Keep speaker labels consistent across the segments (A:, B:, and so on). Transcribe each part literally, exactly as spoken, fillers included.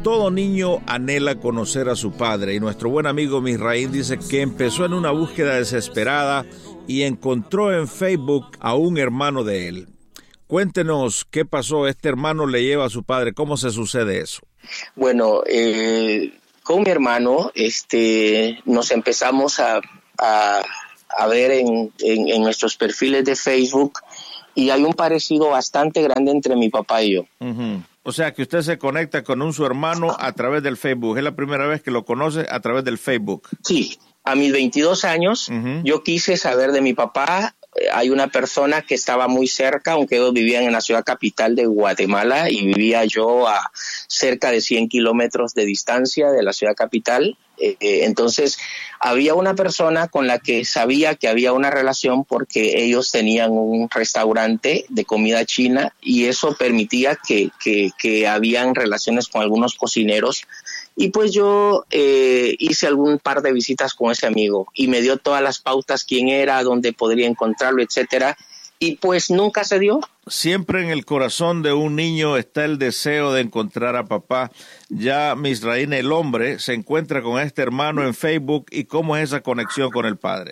A: Todo niño anhela conocer a su padre y nuestro buen amigo Misraín dice que empezó en una búsqueda desesperada y encontró en Facebook a un hermano de él. Cuéntenos qué pasó. Este hermano le lleva a su padre. ¿Cómo se sucede eso?
B: Bueno, eh, con mi hermano este, nos empezamos a, a, a ver en, en, en nuestros perfiles de Facebook y hay un parecido bastante grande entre mi papá y yo.
A: Uh-huh. O sea que usted se conecta con un su hermano a través del Facebook. ¿Es la primera vez que lo conoce a través del Facebook?
B: Sí, a mis veintidós años uh-huh. yo quise saber de mi papá. Hay una persona que estaba muy cerca, aunque ellos vivían en la ciudad capital de Guatemala y vivía yo a cerca de cien kilómetros de distancia de la ciudad capital. Eh, entonces había una persona con la que sabía que había una relación porque ellos tenían un restaurante de comida china y eso permitía que, que, que habían relaciones con algunos cocineros. Y pues yo eh, hice algún par de visitas con ese amigo y me dio todas las pautas, quién era, dónde podría encontrarlo, etcétera. Y pues nunca se dio.
A: Siempre en el corazón de un niño está el deseo de encontrar a papá. Ya Misraín, el hombre, se encuentra con este hermano en Facebook. ¿Y cómo es esa conexión con el padre?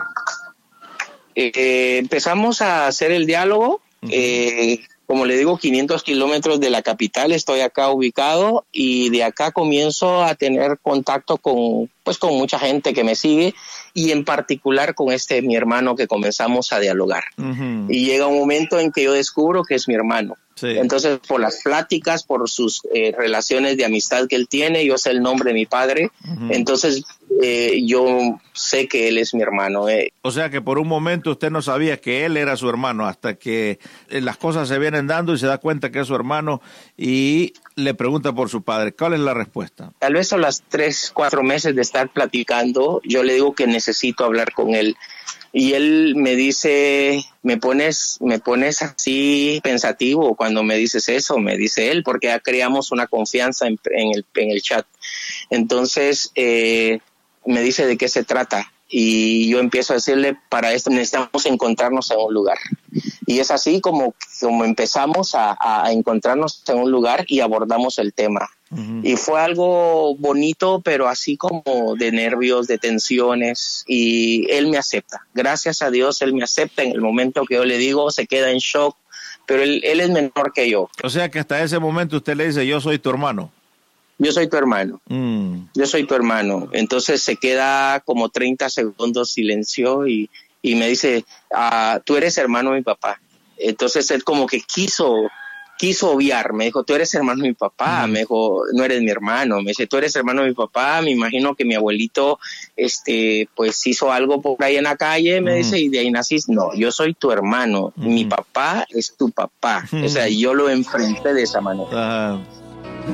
B: Eh, empezamos a hacer el diálogo. Uh-huh. Eh, como le digo, quinientos kilómetros de la capital, estoy acá ubicado y de acá comienzo a tener contacto con, pues, con mucha gente que me sigue y en particular con este mi hermano que comenzamos a dialogar. Uh-huh. Y llega un momento en que yo descubro que es mi hermano. Sí. Entonces, por las pláticas, por sus eh, relaciones de amistad que él tiene, yo sé el nombre de mi padre, uh-huh. entonces eh, yo sé que él es mi hermano. Eh.
A: O sea que por un momento usted no sabía que él era su hermano, hasta que eh, las cosas se vienen dando y se da cuenta que es su hermano y le pregunta por su padre. ¿Cuál es la respuesta?
B: Tal vez a las tres, cuatro meses de estar platicando, yo le digo que necesito hablar con él. Y él me dice, me pones, me pones así pensativo cuando me dices eso, me dice él, porque ya creamos una confianza en, en, el, en el chat. Entonces, eh, me dice de qué se trata. Y yo empiezo a decirle, para esto necesitamos encontrarnos en un lugar. Y es así como, como empezamos a, a encontrarnos en un lugar y abordamos el tema. Uh-huh. Y fue algo bonito, pero así como de nervios, de tensiones, y él me acepta. Gracias a Dios, él me acepta en el momento que yo le digo, se queda en shock, pero él, él es menor que yo.
A: O sea que hasta ese momento usted le dice, yo soy tu hermano.
B: Yo soy tu hermano,
A: mm.
B: yo soy tu hermano. Entonces se queda como treinta segundos silencio y, y me dice, ah, tú eres hermano de mi papá. Entonces él como que quiso, quiso obviar, me dijo, tú eres hermano de mi papá, mm. me dijo, no eres mi hermano, me dice, tú eres hermano de mi papá, me imagino que mi abuelito, este, pues hizo algo por ahí en la calle, me mm. dice, y de ahí naciste. No, yo soy tu hermano, mm. mi papá es tu papá, mm. o sea, yo lo enfrenté de esa manera.
A: Uh-huh.